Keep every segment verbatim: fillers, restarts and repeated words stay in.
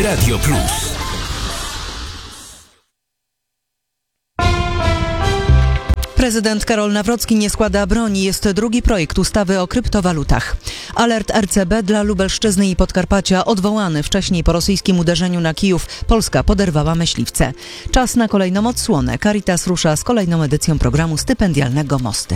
Radio Plus. Prezydent Karol Nawrocki nie składa broni. Jest drugi projekt ustawy o kryptowalutach. Alert R C B dla Lubelszczyzny i Podkarpacia odwołany wcześniej po rosyjskim uderzeniu na Kijów. Polska poderwała myśliwce. Czas na kolejną odsłonę. Caritas rusza z kolejną edycją programu stypendialnego Mosty.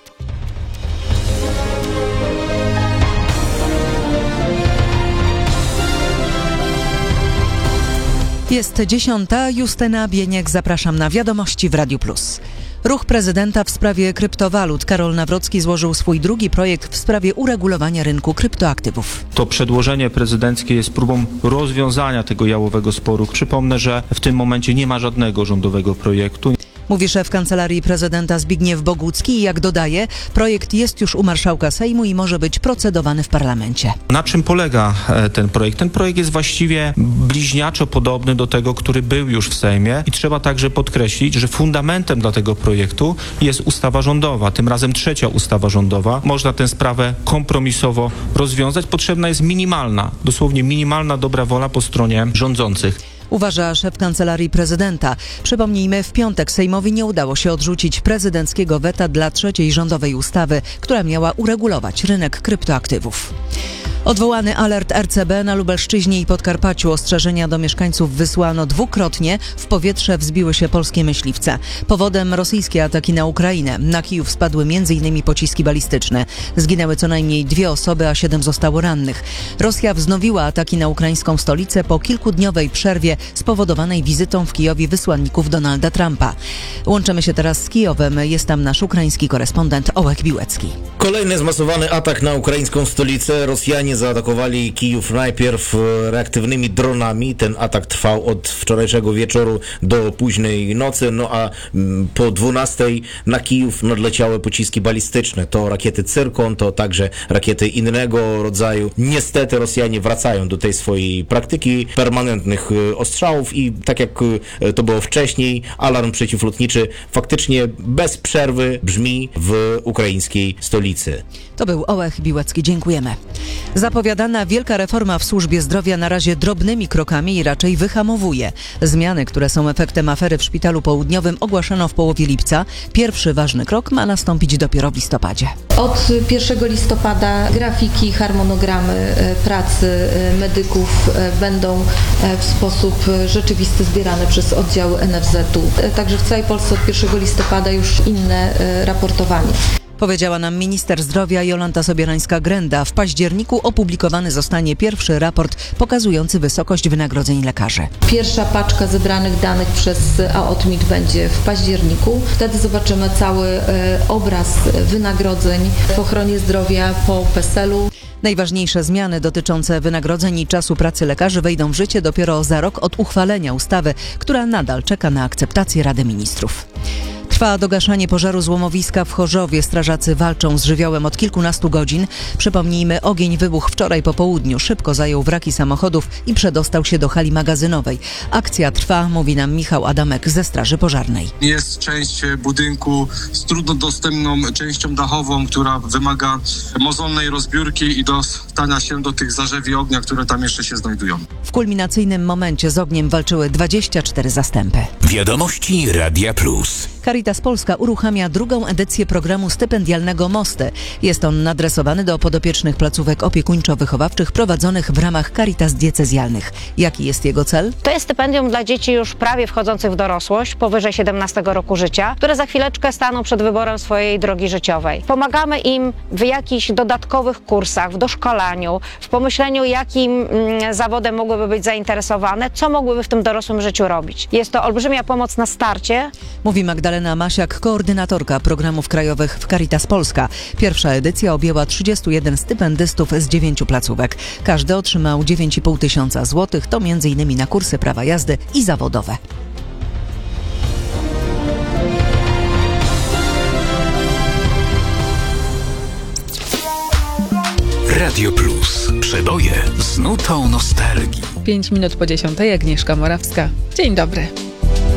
Jest dziesiąta. Justyna Bieniek. Zapraszam na wiadomości w Radiu Plus. Ruch prezydenta w sprawie kryptowalut. Karol Nawrocki złożył swój drugi projekt w sprawie uregulowania rynku kryptoaktywów. To przedłożenie prezydenckie jest próbą rozwiązania tego jałowego sporu. Przypomnę, że w tym momencie nie ma żadnego rządowego projektu. Mówi szef Kancelarii Prezydenta Zbigniew Bogucki i jak dodaje, projekt jest już u marszałka Sejmu i może być procedowany w parlamencie. Na czym polega ten projekt? Ten projekt jest właściwie bliźniaczo podobny do tego, który był już w Sejmie i trzeba także podkreślić, że fundamentem dla tego projektu jest ustawa rządowa, tym razem trzecia ustawa rządowa. Można tę sprawę kompromisowo rozwiązać. Potrzebna jest minimalna, dosłownie minimalna dobra wola po stronie rządzących. Uważa szef Kancelarii Prezydenta. Przypomnijmy, w piątek Sejmowi nie udało się odrzucić prezydenckiego weta dla trzeciej rządowej ustawy, która miała uregulować rynek kryptoaktywów. Odwołany alert R C B na Lubelszczyźnie i Podkarpaciu. Ostrzeżenia do mieszkańców wysłano dwukrotnie. W powietrze wzbiły się polskie myśliwce. Powodem rosyjskie ataki na Ukrainę. Na Kijów spadły m.in. pociski balistyczne. Zginęły co najmniej dwie osoby, a siedem zostało rannych. Rosja wznowiła ataki na ukraińską stolicę po kilkudniowej przerwie spowodowanej wizytą w Kijowie wysłanników Donalda Trumpa. Łączymy się teraz z Kijowem. Jest tam nasz ukraiński korespondent Ołek Biłecki. Kolejny zmasowany atak na ukraińską stolicę. Rosjanie zaatakowali Kijów najpierw reaktywnymi dronami. Ten atak trwał od wczorajszego wieczoru do późnej nocy, no a po dwunastej na Kijów nadleciały pociski balistyczne. To rakiety Cyrkon, to także rakiety innego rodzaju. Niestety Rosjanie wracają do tej swojej praktyki permanentnych ostrzałów i tak jak to było wcześniej, alarm przeciwlotniczy faktycznie bez przerwy brzmi w ukraińskiej stolicy. To był Ołek Biłecki. Dziękujemy. Zapowiadana wielka reforma w służbie zdrowia na razie drobnymi krokami i raczej wyhamowuje. Zmiany, które są efektem afery w Szpitalu Południowym, ogłaszano w połowie lipca. Pierwszy ważny krok ma nastąpić dopiero w listopadzie. Od pierwszego listopada grafiki, harmonogramy pracy medyków będą w sposób rzeczywisty zbierane przez oddziały N F Z u. Także w całej Polsce od pierwszego listopada już inne raportowanie. Powiedziała nam minister zdrowia Jolanta Sobierańska-Grenda. W październiku opublikowany zostanie pierwszy raport pokazujący wysokość wynagrodzeń lekarzy. Pierwsza paczka zebranych danych przez A O T M I T będzie w październiku. Wtedy zobaczymy cały e, obraz wynagrodzeń w ochronie zdrowia po P E S E L u. Najważniejsze zmiany dotyczące wynagrodzeń i czasu pracy lekarzy wejdą w życie dopiero za rok od uchwalenia ustawy, która nadal czeka na akceptację Rady Ministrów. Trwa dogaszanie pożaru złomowiska w Chorzowie. Strażacy walczą z żywiołem od kilkunastu godzin. Przypomnijmy, ogień wybuchł wczoraj po południu. Szybko zajął wraki samochodów i przedostał się do hali magazynowej. Akcja trwa, mówi nam Michał Adamek ze Straży Pożarnej. Jest część budynku z trudno dostępną częścią dachową, która wymaga mozolnej rozbiórki i dostania się do tych zarzewi ognia, które tam jeszcze się znajdują. W kulminacyjnym momencie z ogniem walczyły dwadzieścia cztery zastępy. Wiadomości Radia Plus. Caritas Polska uruchamia drugą edycję programu stypendialnego Mosty. Jest on adresowany do podopiecznych placówek opiekuńczo-wychowawczych prowadzonych w ramach Caritas diecezjalnych. Jaki jest jego cel? To jest stypendium dla dzieci już prawie wchodzących w dorosłość, powyżej siedemnastego roku życia, które za chwileczkę staną przed wyborem swojej drogi życiowej. Pomagamy im w jakichś dodatkowych kursach, w doszkolaniu, w pomyśleniu, jakim mm, zawodem mogłyby być zainteresowane, co mogłyby w tym dorosłym życiu robić. Jest to olbrzymia pomoc na starcie. Mówi Magdalena Masiak, koordynatorka programów krajowych w Caritas Polska. Pierwsza edycja objęła trzydziestu jeden stypendystów z dziewięciu placówek. Każdy otrzymał dziewięć i pół tysiąca złotych, to między innymi na kursy prawa jazdy i zawodowe. Radio Plus. Przeboje z nutą nostalgii. Pięć minut po dziesiątej, Agnieszka Morawska. Dzień dobry.